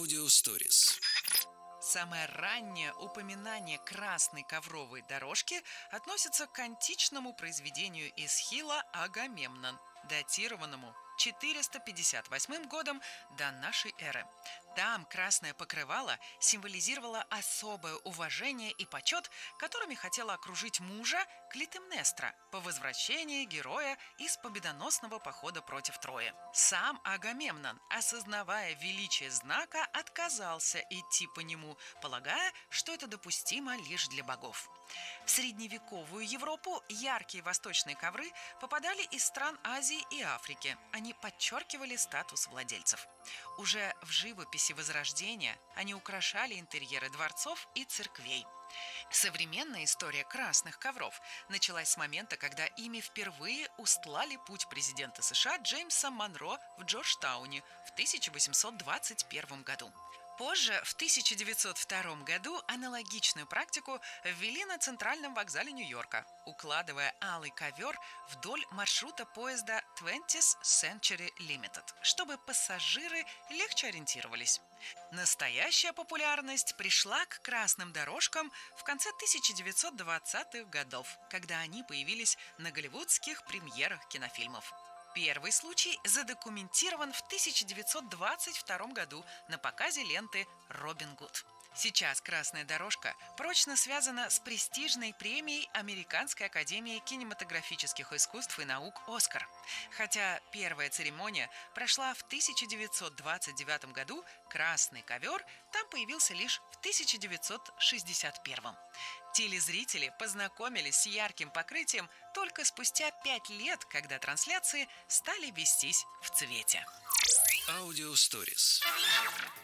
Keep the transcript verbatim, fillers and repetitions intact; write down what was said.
Аудиосторис. Самое раннее упоминание красной ковровой дорожки относится к античному произведению Эсхила «Агамемнон», датированному четыреста пятьдесят восьмым годом до нашей эры. Там красное покрывало символизировало особое уважение и почет, которыми хотела окружить мужа Клитемнестра по возвращении героя из победоносного похода против Трои. Сам Агамемнон, осознавая величие знака, отказался идти по нему, полагая, что это допустимо лишь для богов. В средневековую Европу яркие восточные ковры попадали из стран Азии и Африки. Они подчеркивали статус владельцев. Уже в живописи Возрождения они украшали интерьеры дворцов и церквей. Современная история красных ковров началась с момента, когда ими впервые устлали путь президента США Джеймса Монро в Джорджтауне в тысяча восемьсот двадцать первом году. Позже, в тысяча девятьсот втором году, аналогичную практику ввели на центральном вокзале Нью-Йорка, укладывая алый ковер вдоль маршрута поезда twentieth Century Limited, чтобы пассажиры легче ориентировались. Настоящая популярность пришла к красным дорожкам в конце тысяча девятьсот двадцатых годов, когда они появились на голливудских премьерах кинофильмов. Первый случай задокументирован в тысяча девятьсот двадцать втором году на показе ленты «Робин Гуд». Сейчас красная дорожка прочно связана с престижной премией Американской академии кинематографических искусств и наук «Оскар». Хотя первая церемония прошла в тысяча девятьсот двадцать девятом году, красный ковер там появился лишь в тысяча девятьсот шестьдесят первом. Телезрители познакомились с ярким покрытием только спустя пять лет, когда трансляции стали вестись в цвете. Аудиосторис.